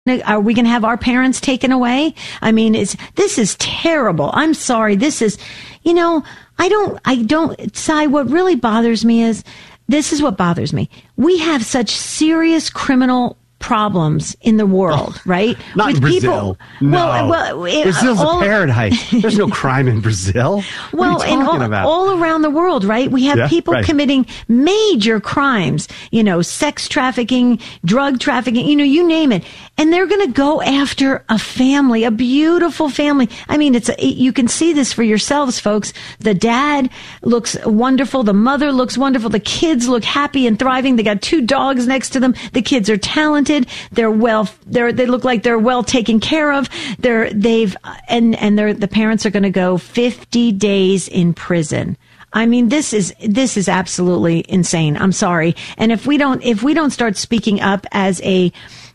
are we going to have our parents taken away? I mean, this is terrible. I'm sorry. This is, I don't, Cy, what really bothers me is, this is what bothers me. We have such serious criminal problems in the world, right? Not with in Brazil. No. Brazil's a paradise. There's no crime in Brazil. What are you talking about? All around the world, right? We have people committing major crimes, sex trafficking, drug trafficking, you name it. And they're going to go after a family, a beautiful family. I mean, you can see this for yourselves, folks. The dad looks wonderful. The mother looks wonderful. The kids look happy and thriving. They got 2 dogs next to them. The kids are talented. They look like they're well taken care of. The parents are going to go 50 days in prison. I mean, this is absolutely insane. I'm sorry. And if we don't start speaking up as a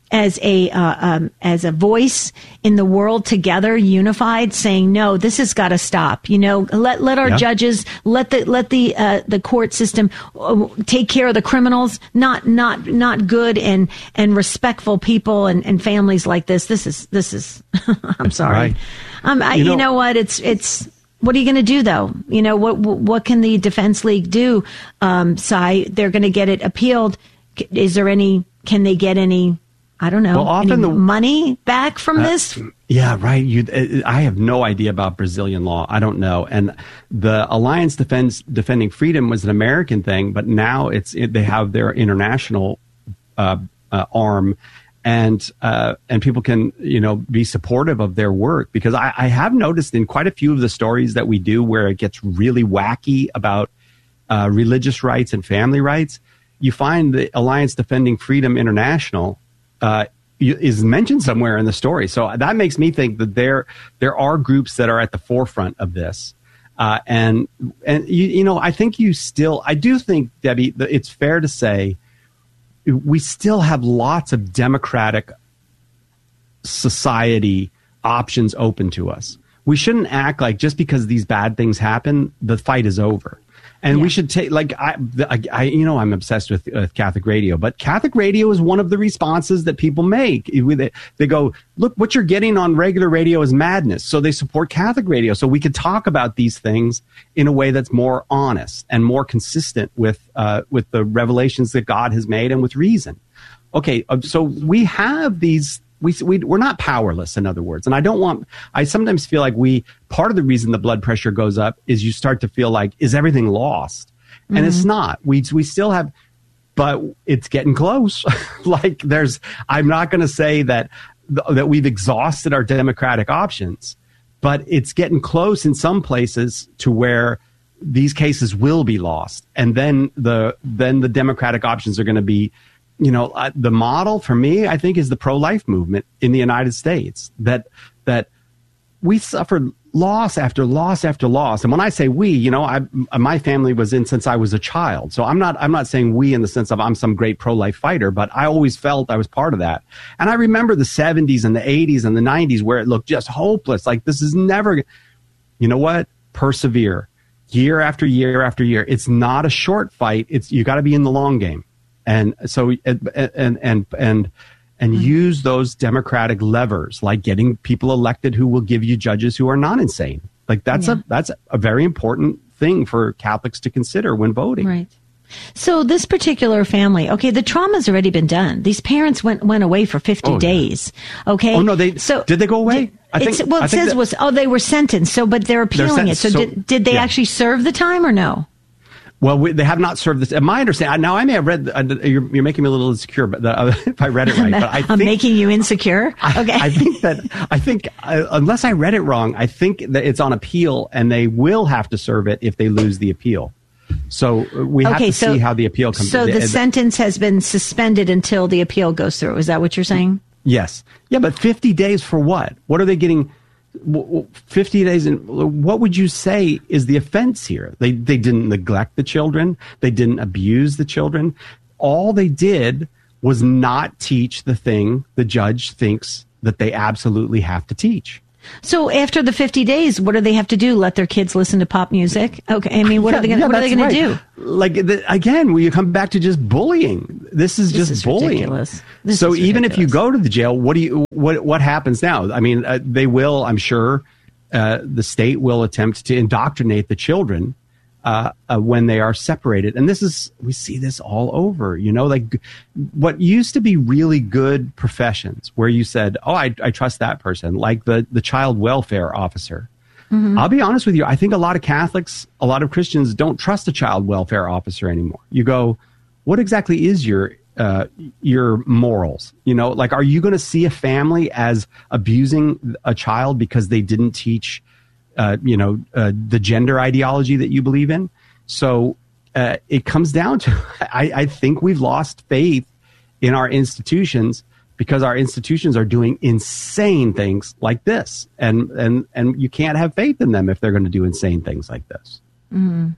voice in the world together, unified, saying, no, this has got to stop. Let our judges, let the court system take care of the criminals, not good and respectful people and families like this. This is, I'm sorry. Right. You know what? It's, what are you going to do though? What can the Defense League do? Cy, they're going to get it appealed. Can they get any, I don't know, any money back from this? Yeah, right. I have no idea about Brazilian law. I don't know. And the Alliance Defending Freedom was an American thing, but now they have their international arm, and people can be supportive of their work, because I have noticed in quite a few of the stories that we do where it gets really wacky about religious rights and family rights, you find the Alliance Defending Freedom International is mentioned somewhere in the story. So that makes me think that there are groups that are at the forefront of this. And I think I do think, Debbie, that it's fair to say we still have lots of democratic society options open to us. We shouldn't act like just because these bad things happen, the fight is over. And we should take, I'm obsessed with Catholic radio, but Catholic radio is one of the responses that people make. They go, look, what you're getting on regular radio is madness. So they support Catholic radio. So we could talk about these things in a way that's more honest and more consistent with the revelations that God has made and with reason. Okay, so we have these. We're not powerless, in other words. And I sometimes feel like part of the reason the blood pressure goes up is you start to feel like, is everything lost? Mm-hmm. And it's not. We still have, but it's getting close. I'm not going to say that we've exhausted our democratic options, but it's getting close in some places to where these cases will be lost. And then the democratic options are going to be, the model for me, I think, is the pro-life movement in the United States, that we suffered loss after loss after loss. And when I say we, my family was in since I was a child. So I'm not saying we in the sense of I'm some great pro-life fighter, but I always felt I was part of that. And I remember the 70s and the 80s and the 90s where it looked just hopeless. Like, this is never, you know what? Persevere. Year after year after year. It's not a short fight. You got to be in the long game. And so, and use those democratic levers, like getting people elected who will give you judges who are not insane. Like that's a very important thing for Catholics to consider when voting. Right. So this particular family, okay, the trauma's already been done. These parents went away for 50 days. Okay. Oh no, did they go away? They were sentenced. So, but they're appealing it. So did they actually serve the time or no? Well, they have not served this. My understanding. Now, I may have read. You're making me a little insecure, but if I read it right, but I'm making you insecure. Okay. I think unless I read it wrong, I think that it's on appeal, and they will have to serve it if they lose the appeal. So we have to see how the appeal comes. So the sentence has been suspended until the appeal goes through. Is that what you're saying? Yes. Yeah, but 50 days for what? What are they getting? 50 days, and what would you say is the offense here? They didn't neglect the children. They didn't abuse the children. All they did was not teach the thing the judge thinks that they absolutely have to teach. So after the 50 days, what do they have to do? Let their kids listen to pop music? Okay. I mean, what are they going to do? Like, again, will you come back to just bullying? This is bullying. Ridiculous. So even if you go to the jail, what happens now? I mean, they will, I'm sure, the state will attempt to indoctrinate the children when they are separated. And we see this all over, like what used to be really good professions where you said, oh, I trust that person, like the child welfare officer. Mm-hmm. I'll be honest with you. I think a lot of Catholics, a lot of Christians don't trust a child welfare officer anymore. You go, what exactly is your morals? Like, are you going to see a family as abusing a child because they didn't teach the gender ideology that you believe in? So it comes down to, I think we've lost faith in our institutions because our institutions are doing insane things like this. And you can't have faith in them if they're going to do insane things like this. Mm-hmm.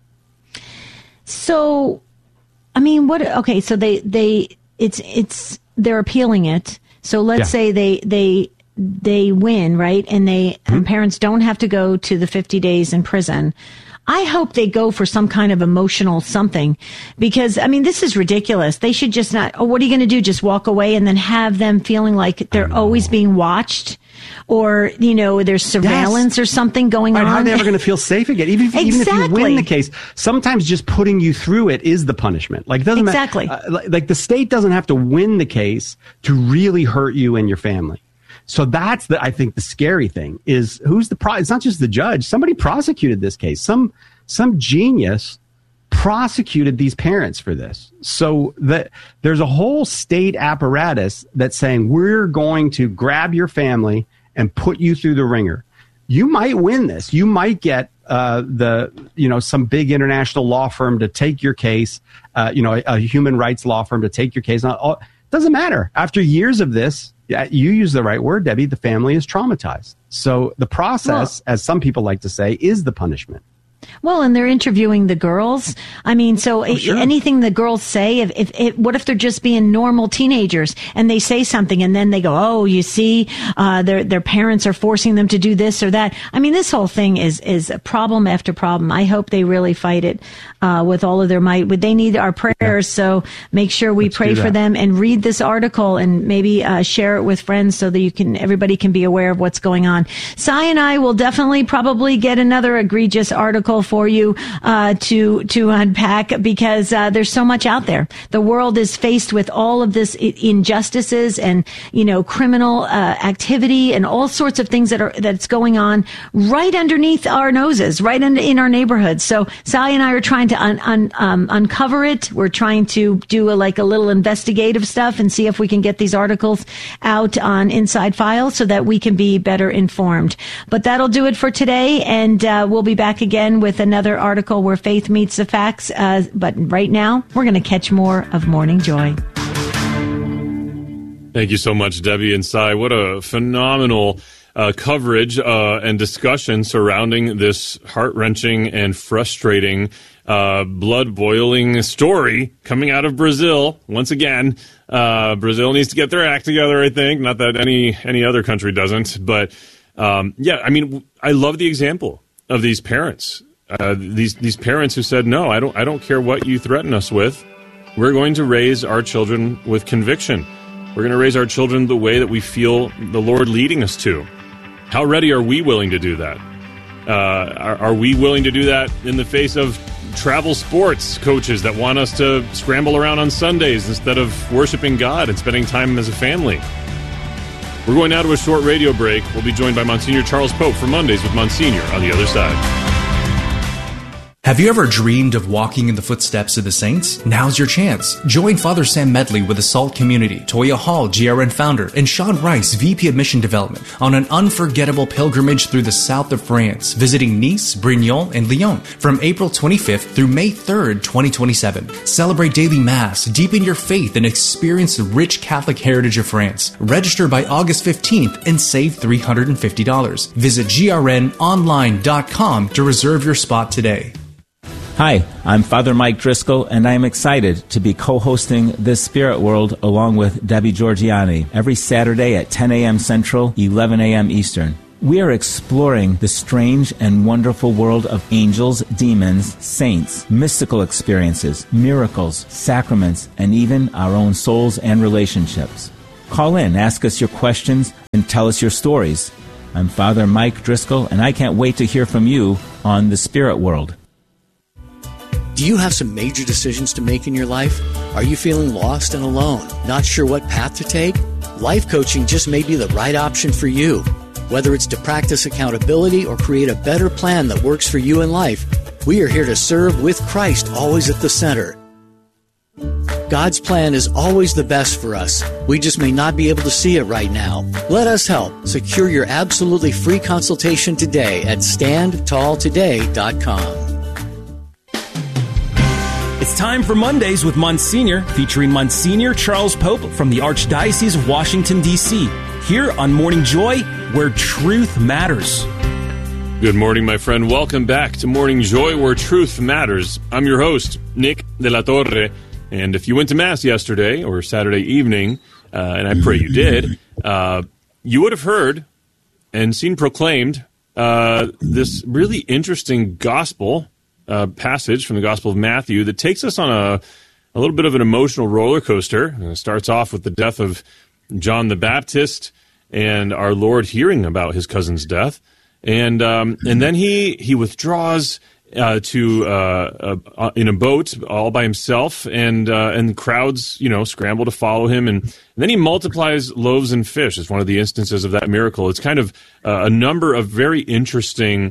So, I mean, so they're appealing it. So let's say they win, right? And parents don't have to go to the 50 days in prison. I hope they go for some kind of emotional something because, I mean, this is ridiculous. They should just not, what are you going to do? Just walk away and then have them feeling like they're always being watched or, there's surveillance or something going on. How are they ever going to feel safe again? Even if you win the case, sometimes just putting you through it is the punishment. Like, it doesn't matter. Like the state doesn't have to win the case to really hurt you and your family. So that's I think the scary thing is it's not just the judge. Somebody prosecuted this case. Some genius prosecuted these parents for this. So that there's a whole state apparatus that's saying, we're going to grab your family and put you through the ringer. You might win this. You might get some big international law firm to take your case, a human rights law firm to take your case. It doesn't matter. After years of this, you use the right word, Debbie, the family is traumatized. So the process, as some people like to say, is the punishment. Well, and they're interviewing the girls. I mean, so anything the girls say, what if they're just being normal teenagers and they say something and then they go, oh, you see, their parents are forcing them to do this or that. I mean, this whole thing is a problem after problem. I hope they really fight it with all of their might. They need our prayers, so make sure we pray for them and read this article and maybe share it with friends so that everybody can be aware of what's going on. Cy and I will definitely probably get another egregious article for you to unpack because there's so much out there. The world is faced with all of this injustices and criminal activity and all sorts of things that's going on right underneath our noses, right in our neighborhoods. So Sally and I are trying to uncover it. We're trying to do a little investigative stuff and see if we can get these articles out on Inside Files so that we can be better informed. But that'll do it for today, and we'll be back again with another article where faith meets the facts. But right now, we're going to catch more of Morning Joy. Thank you so much, Debbie and Cy. What a phenomenal coverage and discussion surrounding this heart-wrenching and frustrating, blood-boiling story coming out of Brazil. Once again, Brazil needs to get their act together, I think. Not that any other country doesn't. But, I mean, I love the example of these parents. These parents who said, no, I don't care what you threaten us with. We're going to raise our children with conviction. We're going to raise our children the way that we feel the Lord leading us to. How ready are we willing to do that? Are we willing to do that in the face of travel sports coaches that want us to scramble around on Sundays instead of worshiping God and spending time as a family? We're going now to a short radio break. We'll be joined by Monsignor Charles Pope for Mondays with Monsignor on the other side. Have you ever dreamed of walking in the footsteps of the saints? Now's your chance. Join Father Sam Medley with the SALT community, Toya Hall, GRN founder, and Sean Rice, VP of Mission Development, on an unforgettable pilgrimage through the south of France, visiting Nice, Brignon, and Lyon from April 25th through May 3rd, 2027. Celebrate daily Mass, deepen your faith, and experience the rich Catholic heritage of France. Register by August 15th and save $350. Visit grnonline.com to reserve your spot today. Hi, I'm Father Mike Driscoll, and I am excited to be co-hosting This Spirit World along with Debbie Georgiani every Saturday at 10 a.m. Central, 11 a.m. Eastern. We are exploring the strange and wonderful world of angels, demons, saints, mystical experiences, miracles, sacraments, and even our own souls and relationships. Call in, ask us your questions, and tell us your stories. I'm Father Mike Driscoll, and I can't wait to hear from you on The Spirit World. Do you have some major decisions to make in your life? Are you feeling lost and alone, not sure what path to take? Life coaching just may be the right option for you. Whether it's to practice accountability or create a better plan that works for you in life, we are here to serve with Christ always at the center. God's plan is always the best for us. We just may not be able to see it right now. Let us help. Secure your absolutely free consultation today at standtalltoday.com. It's time for Mondays with Monsignor, featuring Monsignor Charles Pope from the Archdiocese of Washington, D.C., here on Morning Joy, where truth matters. Good morning, my friend. Welcome back to Morning Joy, where truth matters. I'm your host, Nick de la Torre, and if you went to Mass yesterday or Saturday evening, and I pray you did, you would have heard and seen proclaimed this really interesting gospel passage from the Gospel of Matthew that takes us on a little bit of an emotional roller coaster. It starts off with the death of John the Baptist and our Lord hearing about his cousin's death, and then he withdraws to in a boat all by himself, and crowds scramble to follow him, and then he multiplies loaves and fish. It's one of the instances of that miracle. It's kind of a number of very interesting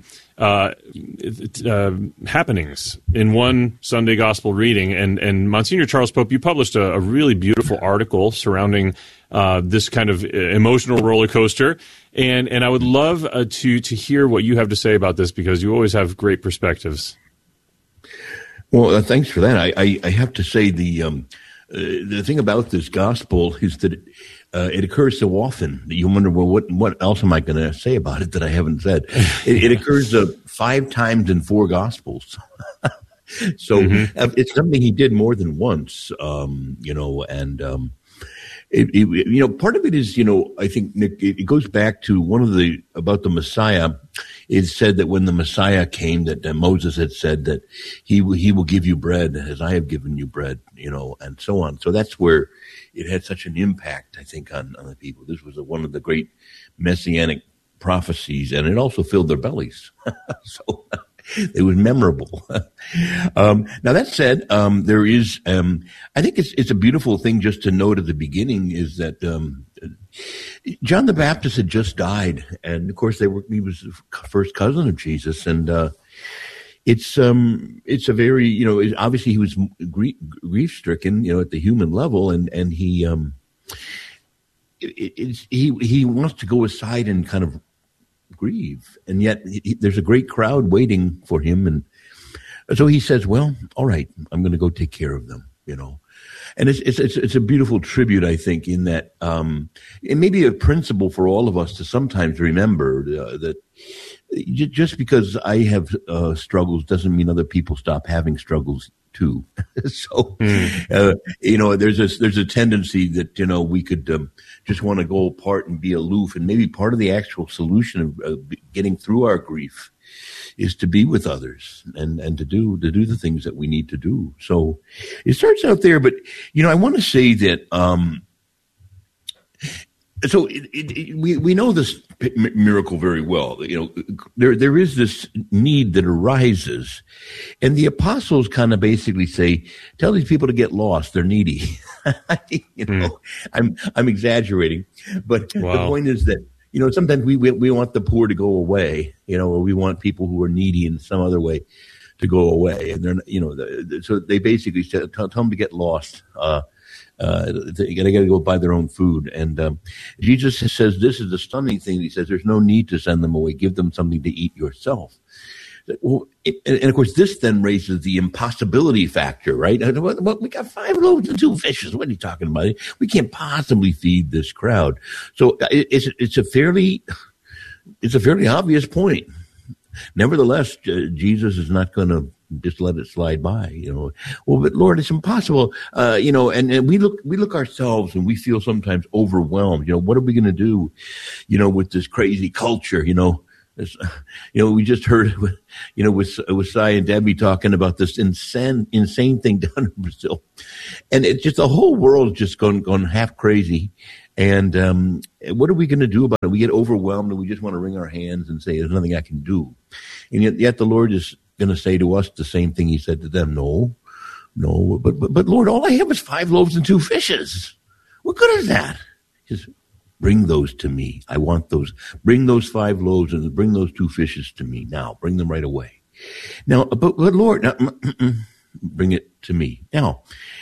happenings in one Sunday gospel reading, and Monsignor Charles Pope, you published a really beautiful article surrounding this kind of emotional roller coaster, and I would love to hear what you have to say about this, because you always have great perspectives. Well, thanks for that. I have to say the thing about this gospel is that it occurs so often that you wonder, well, what else am I going to say about it that I haven't said? It occurs 5 times in 4 gospels. So it's something he did more than once, and part of it is, I think, Nick, it goes back to about the Messiah. It said that when the Messiah came, that Moses had said that he will give you bread as I have given you bread, and so on. So that's where it had such an impact, I think, on the people. This was one of the great messianic prophecies, and it also filled their bellies. So it was memorable. Now that said, there is, I think it's a beautiful thing just to note at the beginning is that, John the Baptist had just died. And of course he was the first cousin of Jesus. And, it's a very, obviously he was grief stricken, at the human level. And he wants to go aside and kind of grieve, and yet there's a great crowd waiting for him, and so he says, well, all right, I'm going to go take care of them, and it's a beautiful tribute, I think, in that it may be a principle for all of us to sometimes remember that just because I have struggles doesn't mean other people stop having struggles too. So, there's a tendency that, we could just want to go apart and be aloof. And maybe part of the actual solution of getting through our grief is to be with others and to do the things that we need to do. So it starts out there, but, I want to say that, so we know this miracle very well. There is this need that arises, and the apostles kind of basically say, "Tell these people to get lost. They're needy." I'm exaggerating, but The point is that sometimes we want the poor to go away, or we want people who are needy in some other way to go away, and they're so they basically tell them to get lost. They got to go buy their own food. And Jesus says this is the stunning thing. He says there's no need to send them away. Give them something to eat yourself. Well, and of course, this then raises the impossibility factor, right? Well, we got 5 loaves and 2 fishes. What are you talking about? We can't possibly feed this crowd. So it's a fairly obvious point. Nevertheless, Jesus is not going to just let it slide by, Well, but Lord, it's impossible, and we look ourselves and we feel sometimes overwhelmed. What are we going to do, with this crazy culture, we just heard, with Cy and Debbie talking about this insane thing down in Brazil. And it's just the whole world just gone half crazy. And what are we going to do about it? We get overwhelmed and we just want to wring our hands and say, there's nothing I can do. And yet the Lord is going to say to us the same thing he said to them. No, but Lord, all I have is 5 loaves and 2 fishes. What good is that? Just bring those to me. I want those. Bring those 5 loaves and bring those 2 fishes to me now. Bring them right away. Now, but Lord, bring it to me. Now,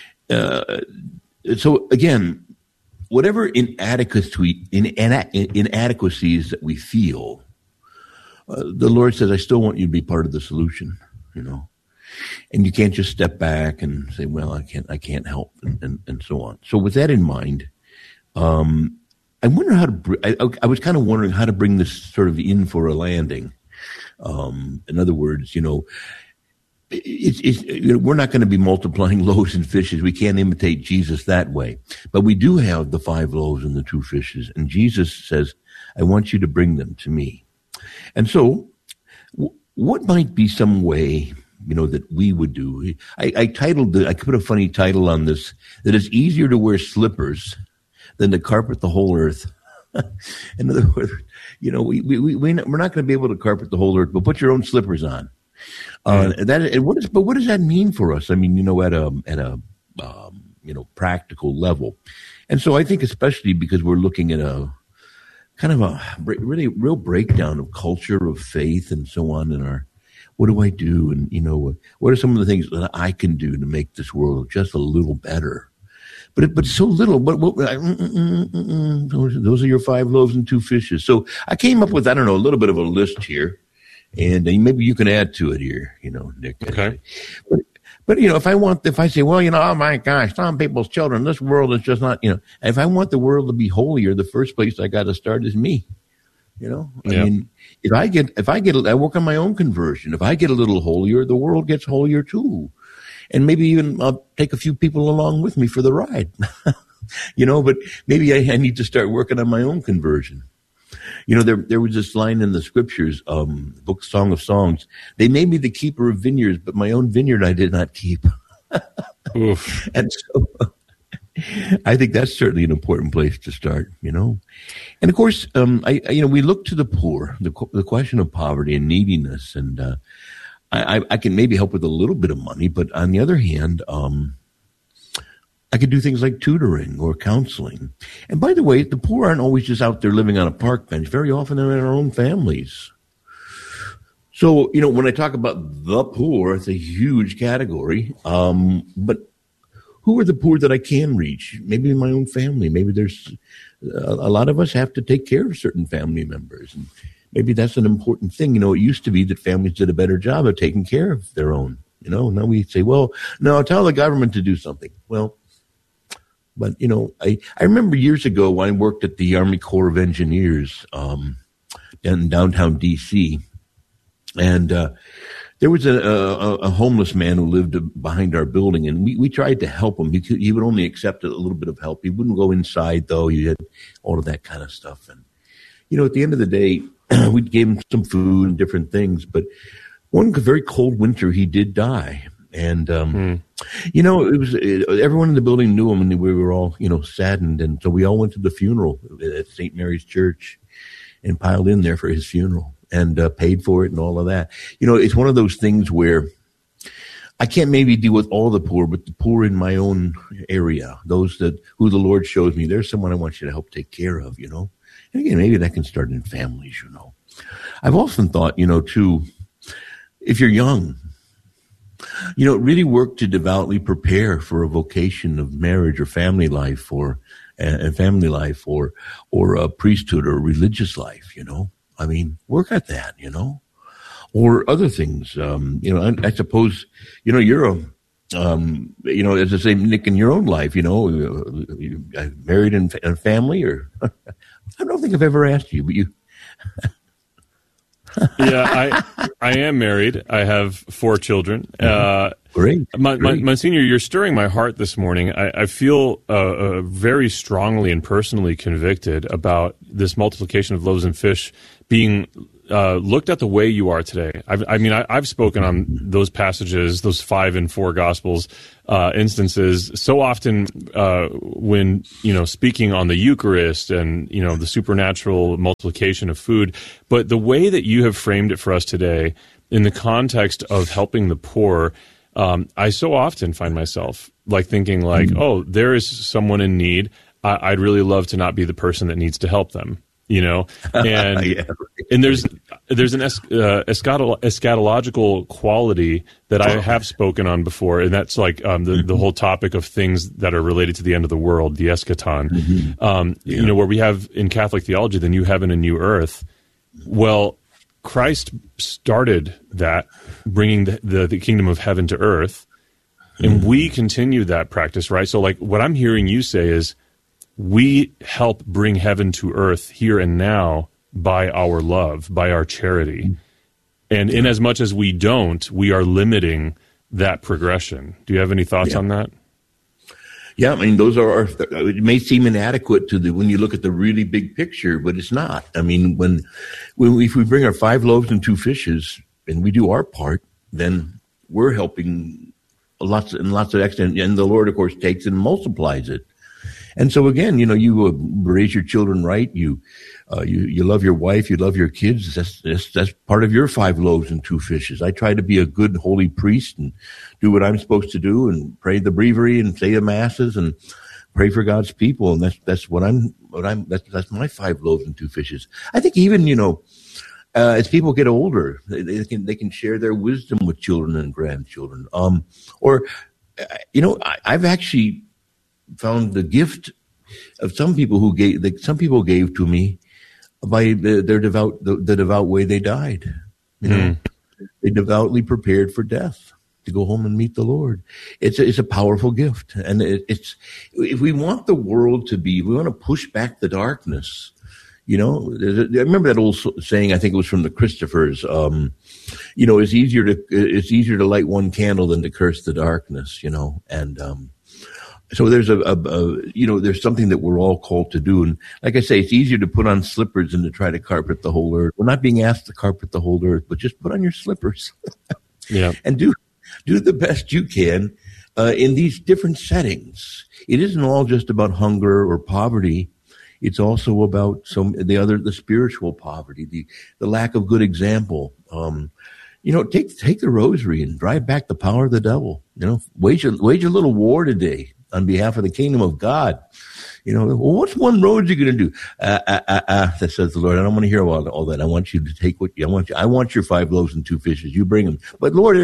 so again, whatever inadequacies that we feel, the Lord says, I still want you to be part of the solution, and you can't just step back and say, well, I can't help and so on. So with that in mind, I wonder I was kind of wondering how to bring this sort of in for a landing. In other words, we're not going to be multiplying loaves and fishes. We can't imitate Jesus that way. But we do have the 5 loaves and the 2 fishes. And Jesus says, I want you to bring them to me. And so what might be some way, that we would do? I put a funny title on this, that it's easier to wear slippers than to carpet the whole earth. In other words, we're not going to be able to carpet the whole earth, but put your own slippers on. What does that mean for us? I mean, at a practical level. And so I think especially because we're looking at a kind of a really real breakdown of culture, of faith, and so on. And what do I do? And, what are some of the things that I can do to make this world just a little better? But so little. Those are your 5 loaves and 2 fishes. So I came up with, a little bit of a list here. And maybe you can add to it here, Nick. Okay. But if I say, well, oh my gosh, some people's children, this world is just not, if I want the world to be holier, the first place I got to start is me. I mean, I work on my own conversion. If I get a little holier, the world gets holier too. And maybe even I'll take a few people along with me for the ride, but maybe I need to start working on my own conversion. There was this line in the scriptures, book Song of Songs. They made me the keeper of vineyards, but my own vineyard I did not keep. Oof. And so I think that's certainly an important place to start, And of course, we look to the poor, the question of poverty and neediness, and I can maybe help with a little bit of money, but on the other hand, I could do things like tutoring or counseling. And by the way, the poor aren't always just out there living on a park bench. Very often they're in our own families. So, when I talk about the poor, it's a huge category. But who are the poor that I can reach? Maybe in my own family. Maybe there's a lot of us have to take care of certain family members. And maybe that's an important thing. It used to be that families did a better job of taking care of their own. Now we say, well, no, tell the government to do something. Well, but, I remember years ago when I worked at the Army Corps of Engineers in downtown D.C., and there was a homeless man who lived behind our building, and we tried to help him. He would only accept a little bit of help. He wouldn't go inside, though. He had all of that kind of stuff. And, at the end of the day, we gave him some food and different things. But one very cold winter, he did die. And, it was everyone in the building knew him, and we were all, saddened. And so we all went to the funeral at St. Mary's Church and piled in there for his funeral and paid for it and all of that. It's one of those things where I can't maybe deal with all the poor, but the poor in my own area, those who the Lord shows me, there's someone I want you to help take care of, And again, maybe that can start in families, I've often thought, too, if you're young, really work to devoutly prepare for a vocation of marriage or family life or a priesthood or religious life, I mean, work at that, or other things. I suppose, you're as I say, Nick, in your own life, you married in a family, or I don't think I've ever asked you, but you. Yeah, I am married. I have 4 children. Great. Monsignor, you're stirring my heart this morning. I feel very strongly and personally convicted about this multiplication of loaves and fish being looked at the way you are today. I've spoken on those passages, those 5 and 4 Gospels instances so often when speaking on the Eucharist and the supernatural multiplication of food. But the way that you have framed it for us today, in the context of helping the poor, I so often find myself thinking oh, there is someone in need. I'd really love to not be the person that needs to help them. And and there's an eschatological quality that I have spoken on before, and that's the whole topic of things that are related to the end of the world, the eschaton. Where we have in Catholic theology the new heaven and new earth. Well, Christ started that, bringing the kingdom of heaven to earth, and we continue that practice, right? So, what I'm hearing you say is, we help bring heaven to earth here and now by our love, by our charity. And in as much as we don't, we are limiting that progression. Do you have any thoughts on that? Yeah, I mean, those are it may seem inadequate when you look at the really big picture, but it's not. I mean, if we bring our 5 loaves and 2 fishes and we do our part, then we're helping lots of extent. And the Lord, of course, takes and multiplies it. And so again, you raise your children right. You love your wife. You love your kids. That's part of your 5 loaves and 2 fishes. I try to be a good holy priest and do what I'm supposed to do and pray the breviary and say the masses and pray for God's people. And that's my 5 loaves and 2 fishes. I think even, as people get older, they can share their wisdom with children and grandchildren. I've actually found the gift of some people gave to me by the devout way they died. They devoutly prepared for death to go home and meet the Lord. It's a powerful gift, and it's if we want the world to be, we want to push back the darkness. I remember that old saying. I think it was from the Christophers. It's easier to light one candle than to curse the darkness. So there's there's something that we're all called to do. And like I say, it's easier to put on slippers than to try to carpet the whole earth. We're not being asked to carpet the whole earth, but just put on your slippers. And do the best you can in these different settings. It isn't all just about hunger or poverty. It's also about the spiritual poverty, the lack of good example. Take the rosary and drive back the power of the devil. Wage a little war today on behalf of the kingdom of God. What's one road you're going to do? That says the Lord. I don't want to hear all that. I want you to take I want your 5 loaves and 2 fishes. You bring them. But Lord,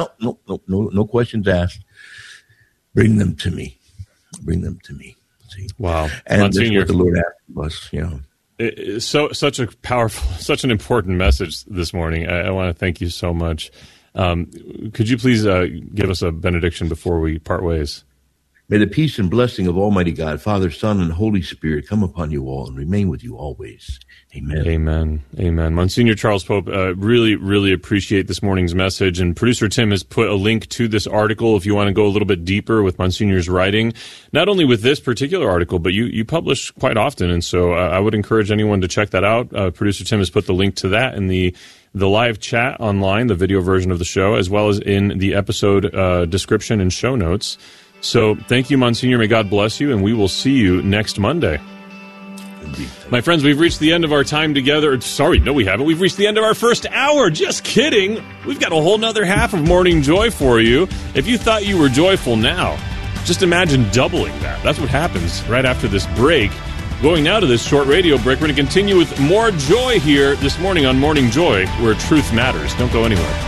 no questions asked. Bring them to me. Bring them to me. See? Wow. And Monsignor, that's what the Lord asked of us. Such a powerful, such an important message this morning. I want to thank you so much. Could you please give us a benediction before we part ways? May the peace and blessing of Almighty God, Father, Son, and Holy Spirit come upon you all and remain with you always. Amen. Amen. Amen. Monsignor Charles Pope, really, really appreciate this morning's message. And producer Tim has put a link to this article if you want to go a little bit deeper with Monsignor's writing. Not only with this particular article, but you publish quite often. And so I would encourage anyone to check that out. Producer Tim has put the link to that in the live chat online, the video version of the show, as well as in the episode description and show notes. So thank you, Monsignor. May God bless you, and we will see you next Monday. Indeed. My friends, we've reached the end of our time together. Sorry, no, we haven't. We've reached the end of our first hour. Just kidding. We've got a whole nother half of Morning Joy for you. If you thought you were joyful now, just imagine doubling that. That's what happens right after this break. Going now to this short radio break, we're going to continue with more joy here this morning on Morning Joy, where truth matters. Don't go anywhere.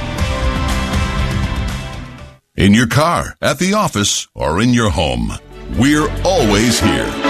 In your car, at the office, or in your home, we're always here.